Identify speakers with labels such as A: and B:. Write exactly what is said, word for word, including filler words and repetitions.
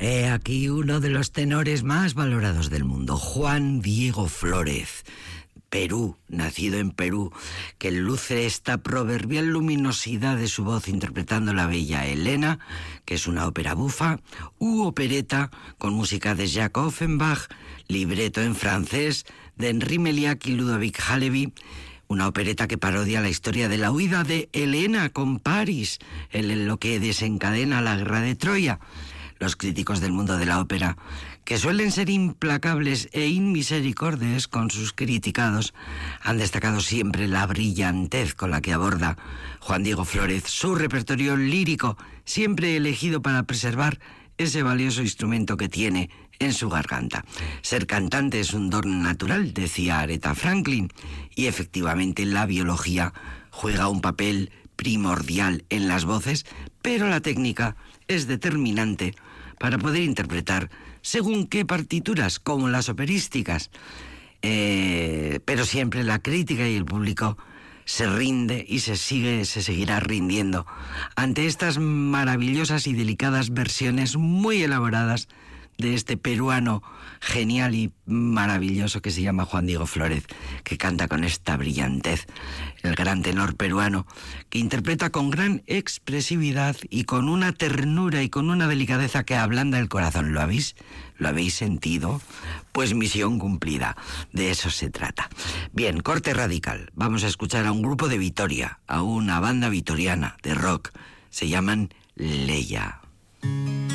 A: He aquí uno de los tenores más valorados del mundo, Juan Diego Flórez, Perú, nacido en Perú, que luce esta proverbial luminosidad de su voz interpretando la bella Helena, que es una ópera bufa, u opereta con música de Jacques Offenbach, libreto en francés de Henri Meliac y Ludovic Halevi, una opereta que parodia la historia de la huida de Helena con París, en lo que desencadena la guerra de Troya. Los críticos del mundo de la ópera, que suelen ser implacables e inmisericordes con sus criticados, han destacado siempre la brillantez con la que aborda Juan Diego Flórez su repertorio lírico, siempre elegido para preservar ese valioso instrumento que tiene en su garganta. Ser cantante es un don natural, decía Aretha Franklin, y efectivamente la biología juega un papel primordial en las voces, pero la técnica es determinante para poder interpretar según qué partituras, como las operísticas. Eh, pero siempre la crítica y el público se rinde y se sigue, se seguirá rindiendo ante estas maravillosas y delicadas versiones muy elaboradas de este peruano genial y maravilloso que se llama Juan Diego Flórez, que canta con esta brillantez, el gran tenor peruano, que interpreta con gran expresividad y con una ternura y con una delicadeza que ablanda el corazón. ¿Lo habéis, lo habéis sentido? Pues misión cumplida, de eso se trata. Bien, corte radical, vamos a escuchar a un grupo de Vitoria, a una banda vitoriana de rock, se llaman Leia.